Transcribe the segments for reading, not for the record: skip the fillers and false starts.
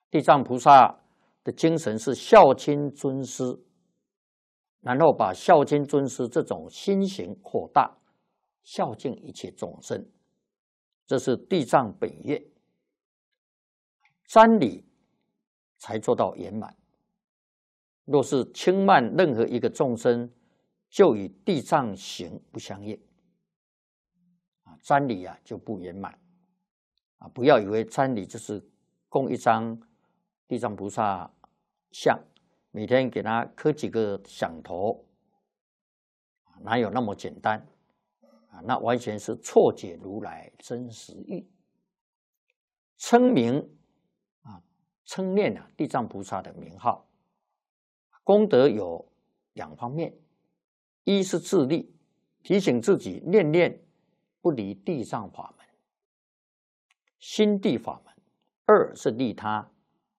地藏菩萨的精神是孝亲尊师，然后把孝亲尊师这种心行扩大，孝敬一切众生，这是地藏本愿。瞻礼才做到圆满。若是轻慢任何一个众生，就与地藏行不相应，瞻礼就不圆满。不要以为瞻礼就是供一张地藏菩萨像，每天给他磕几个响头，哪有那么简单？那完全是错解如来真实意。称名称念地藏菩萨的名号，功德有2方面：一是自利，提醒自己念念不离地藏法门、心地法门；二是利他，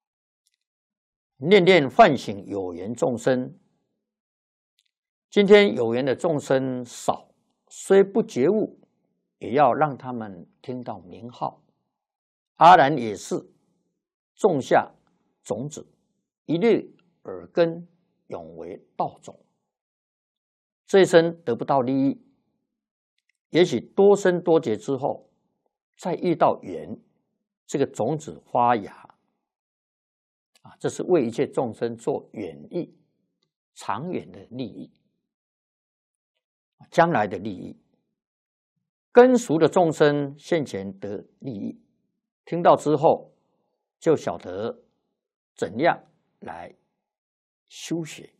念念唤醒有缘众生。今天有缘的众生少，虽不觉悟，也要让他们听到名号。阿难也是种下种子，一粒耳根，永为道种。这一生得不到利益，也许多生多劫之后，再遇到缘，这个种子发芽，这是为一切众生做远益、长远的利益，将来的利益。根熟的众生现前得利益，听到之后就晓得怎样来修学。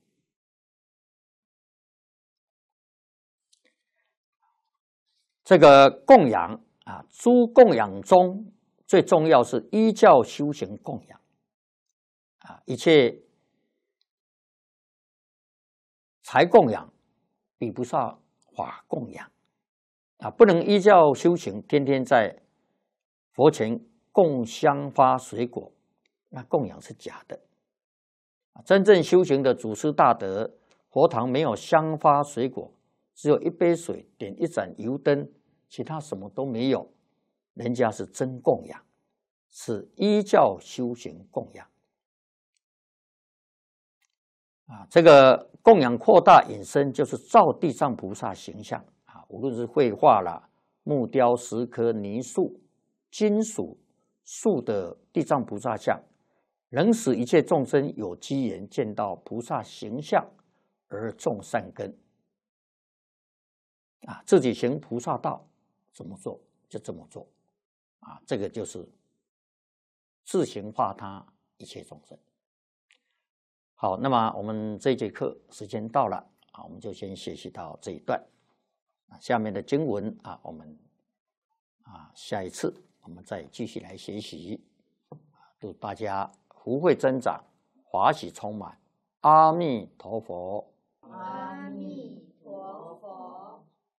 这个供养诸供养中最重要是依教修行供养一切财供养比不上法供养不能依教修行，天天在佛前供香花水果，那供养是假的。真正修行的祖师大德，佛堂没有香花水果，只有一杯水，点一盏油灯，其他什么都没有，人家是真供养，是依教修行供养这个供养扩大引申，就是照地藏菩萨形象无论是绘画啦、木雕、石刻、泥塑、金属、树的地藏菩萨像，能使一切众生有机缘见到菩萨形象而种善根自己行菩萨道，怎么做就这么做这个就是自行化他一切众生。好，那么我们这节课时间到了我们就先学习到这一段。下面的经文我们下一次我们再继续来学习。祝大家福慧增长，法喜充满。阿弥陀佛。 阿弥。